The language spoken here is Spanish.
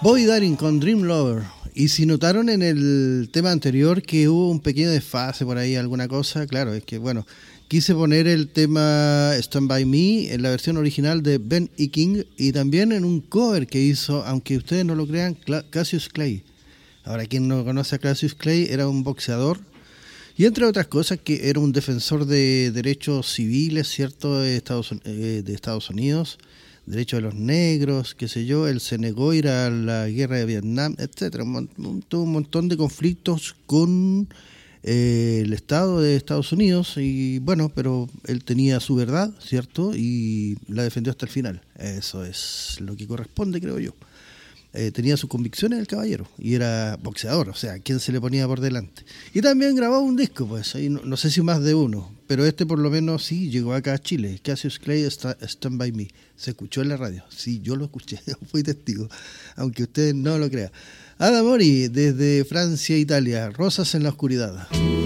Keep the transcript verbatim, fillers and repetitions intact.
Bobby Darin con Dream Lover. Y si notaron en el tema anterior que hubo un pequeño desfase por ahí, alguna cosa, claro, es que bueno, quise poner el tema Stand By Me en la versión original de Ben E. King y también en un cover que hizo, aunque ustedes no lo crean, Cassius Clay. Ahora, quien no conoce a Cassius Clay, era un boxeador y entre otras cosas que era un defensor de derechos civiles, ¿cierto?, de Estados, eh, de Estados Unidos, derechos de los negros, qué sé yo. Él se negó a ir a la guerra de Vietnam, etcétera. Un, un, un montón de conflictos con eh, el Estado de Estados Unidos y bueno, pero él tenía su verdad, ¿cierto? Y la defendió hasta el final. Eso es lo que corresponde, creo yo. Eh, tenía sus convicciones el caballero y era boxeador, o sea, ¿quién se le ponía por delante? Y también grabó un disco, pues, ahí no, no sé si más de uno, pero este por lo menos sí llegó acá a Chile. Cassius Clay, Stand By Me, se escuchó en la radio, sí, yo lo escuché, fui testigo, aunque ustedes no lo crean. Ada Mori, desde Francia, Italia, Rosas en la oscuridad.